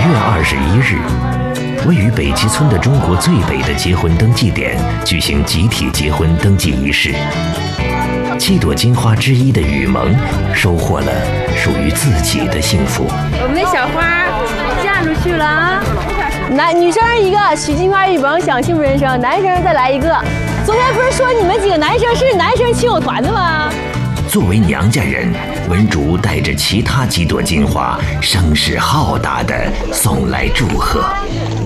月21日，位于北极村的中国最北的结婚登记点举行集体结婚登记仪式。7朵金花之一的雨萌收获了属于自己的幸福。 我们的小花嫁出去了啊！ 女生一个，许金花、雨萌享幸福人生；男生再来一个。昨天不是说你们几个男生是男生亲友团的吗？ 作为娘家人，文竹带着其他几朵金花，声势浩大地送来祝贺。